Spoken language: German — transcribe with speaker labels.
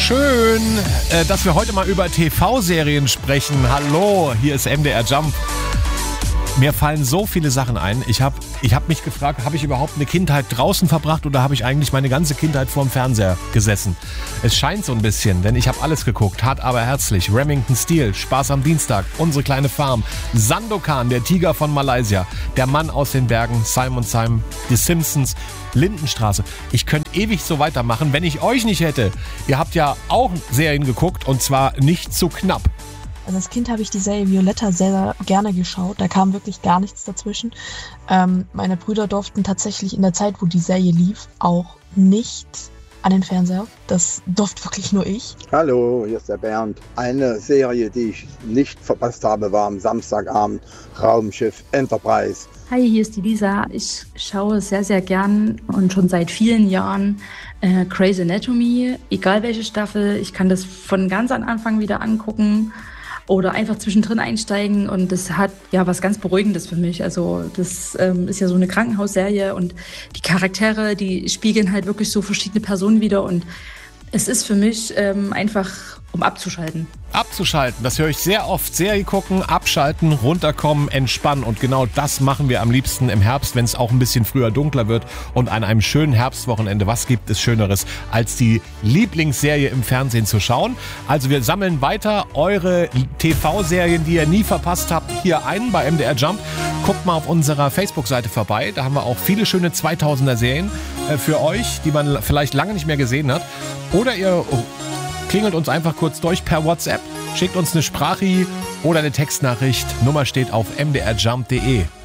Speaker 1: Schön, dass wir heute mal über TV-Serien sprechen. Hallo, hier ist MDR Jump. Mir fallen so viele Sachen ein. Ich hab mich gefragt, habe ich überhaupt eine Kindheit draußen verbracht oder habe ich eigentlich meine ganze Kindheit vorm Fernseher gesessen? Es scheint so ein bisschen, denn ich habe alles geguckt. Hart aber herzlich, Remington Steele, Spaß am Dienstag, Unsere kleine Farm, Sandokan, der Tiger von Malaysia, Der Mann aus den Bergen, Simon, Die Simpsons, Lindenstraße. Ich könnte ewig so weitermachen, wenn ich euch nicht hätte. Ihr habt ja auch Serien geguckt und zwar nicht zu knapp.
Speaker 2: Also als Kind habe ich die Serie Violetta sehr gerne geschaut. Da kam wirklich gar nichts dazwischen. Meine Brüder durften tatsächlich in der Zeit, wo die Serie lief, auch nicht an den Fernseher. Das durfte wirklich nur ich.
Speaker 3: Hallo, hier ist der Bernd. Eine Serie, die ich nicht verpasst habe, war am Samstagabend Raumschiff Enterprise.
Speaker 4: Hi, hier ist die Lisa. Ich schaue sehr, sehr gern und schon seit vielen Jahren Grey's Anatomy. Egal welche Staffel, ich kann das von ganz am Anfang wieder angucken. Oder einfach zwischendrin einsteigen und das hat ja was ganz Beruhigendes für mich. Also das ist ja so eine Krankenhausserie und die Charaktere, die spiegeln halt wirklich so verschiedene Personen wider und es ist für mich einfach, um abzuschalten.
Speaker 1: Abzuschalten, das höre ich sehr oft. Serie gucken, abschalten, runterkommen, entspannen. Und genau das machen wir am liebsten im Herbst, wenn es auch ein bisschen früher dunkler wird. Und an einem schönen Herbstwochenende, was gibt es Schöneres, als die Lieblingsserie im Fernsehen zu schauen? Also wir sammeln weiter eure TV-Serien, die ihr nie verpasst habt, hier ein bei MDR Jump. Guckt mal auf unserer Facebook-Seite vorbei. Da haben wir auch viele schöne 2000er-Serien für euch, die man vielleicht lange nicht mehr gesehen hat. Oder ihr klingelt uns einfach kurz durch per WhatsApp, schickt uns eine Sprache oder eine Textnachricht. Nummer steht auf mdrjump.de.